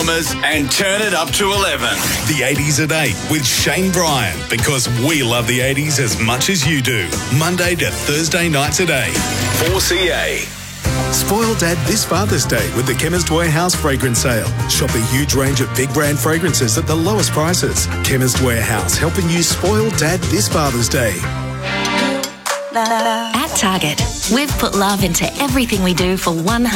And turn it up to 11. The 80s at 8 with Shane Bryan, because we love the 80s as much as you do. Monday to Thursday nights at 8. 4CA. Spoil Dad this Father's Day with the Chemist Warehouse fragrance sale. Shop a huge range of big brand fragrances at the lowest prices. Chemist Warehouse, helping you spoil Dad this Father's Day. At Target, we've put love into everything we do for 100